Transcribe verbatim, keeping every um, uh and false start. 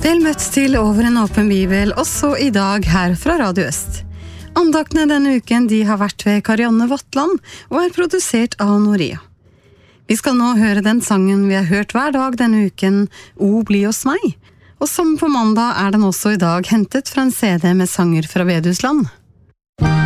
Vel møtt til Over en åpen bibel, også i dag her fra Radio Øst. Andaktene denne uken de har vært ved Karianne Vatland og er produsert av Noria. Vi skal nå høre den sangen vi har hørt hver dag denne uken, O bli hos meg. Og som på mandag er den også i dag hentet fra en C D med sanger fra Bedhusland.